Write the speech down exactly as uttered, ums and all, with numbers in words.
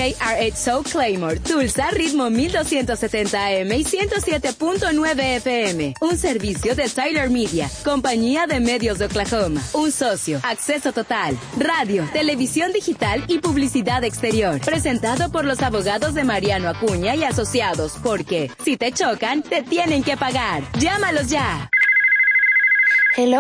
K R H O Claymore, Tulsa, ritmo mil doscientos setenta A M y ciento siete punto nueve F M. Un servicio de Tyler Media, compañía de medios de Oklahoma. Un socio, acceso total, radio, televisión digital y publicidad exterior. Presentado por los abogados de Mariano Acuña y Asociados, porque si te chocan, te tienen que pagar. Llámalos ya. Hello.